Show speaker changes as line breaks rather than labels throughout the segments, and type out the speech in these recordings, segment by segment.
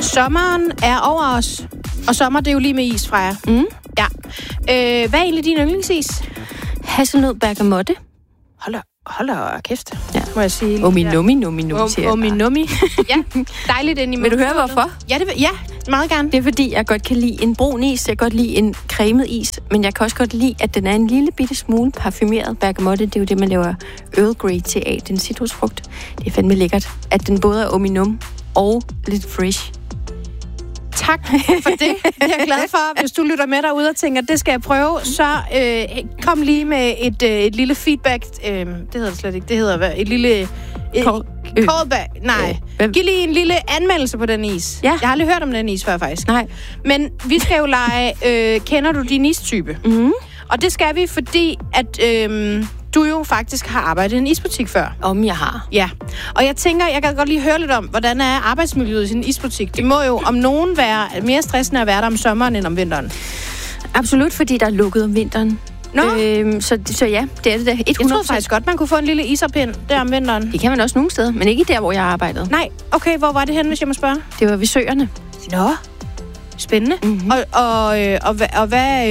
Sommeren er over os. Og sommer, det er jo lige med is, Freja.
Mm.
Ja. Hvad er egentlig din yndlingsis?
Hasselnød bergamotte.
Hold da kæft,
ja.
Må jeg sige.
Nummi.
Ja, dejligt ind i
Vil du høre, hvorfor?
Ja, meget gerne.
Det er, fordi jeg godt kan lide en brun is, jeg kan godt lide en cremet is, men jeg kan også godt lide, at den er en lille bitte smule parfumeret. Bergamotte, det er jo det, man laver Earl Grey til af, den citrusfrugt. Det er fandme lækkert, at den både er ominum og lidt fresh.
Tak for det. Det er jeg glad for. Hvis du lytter med derude og tænker, det skal jeg prøve, så kom lige med et lille feedback. Det hedder det slet ikke. Det hedder hvad? Et lille... Callback. Nej. Giv lige en lille anmeldelse på den is.
Ja.
Jeg har aldrig hørt om den is før, faktisk.
Nej.
Men vi skal jo lege, kender du din istype?
Mm.
Og det skal vi, fordi at du jo faktisk har arbejdet i en isbutik før.
Om jeg har.
Ja. Og jeg tænker, jeg kan godt lige høre lidt om, hvordan er arbejdsmiljøet i sin isbutik. Det må jo om nogen være mere stressende at være der om sommeren end om vinteren.
Absolut, fordi der er lukket om vinteren.
Nå.
Så ja, det er det da. 100%.
Jeg troede faktisk godt, man kunne få en lille iserpind der om vinteren.
Det kan man også nogle steder, men ikke der, hvor jeg har arbejdet.
Nej, okay, hvor var det henne, hvis jeg må spørge?
Det var ved Søerne.
Nå, spændende.
Mm-hmm.
Og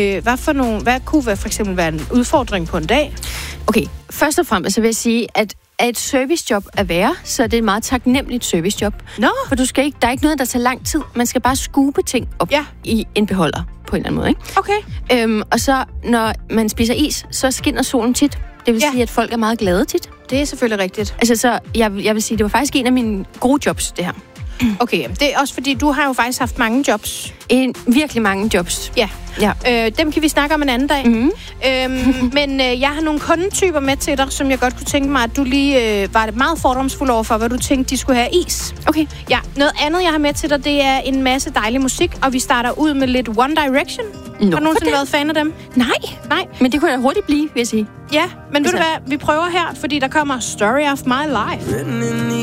hvad kunne for eksempel være en udfordring på en dag?
Okay, først og fremmest så vil jeg sige, at et servicejob at være, så er det et meget taknemmeligt servicejob.
Nå.
For der er ikke noget, der tager lang tid. Man skal bare skube ting op i en beholder på en eller anden måde, ikke?
Okay.
Og så, når man spiser is, så skinner solen tit. Det vil sige, at folk er meget glade tit.
Det er selvfølgelig rigtigt.
Altså, så jeg vil sige, det var faktisk en af mine gode jobs, det her.
Okay, det er også fordi, du har jo faktisk haft mange jobs.
Virkelig mange jobs.
Ja. Dem kan vi snakke om en anden dag.
Mm-hmm.
Men jeg har nogle kundetyper med til dig, som jeg godt kunne tænke mig, at du lige var meget fordomsfuld over for, hvad du tænkte, de skulle have is.
Okay.
Ja, noget andet, jeg har med til dig, det er en masse dejlig musik, og vi starter ud med lidt One Direction. Har du nogensinde været fan af dem?
Nej. Men det kunne da hurtigt blive, vil jeg sige.
Ja, men ved du hvad, vi prøver her, fordi der kommer Story of My Life.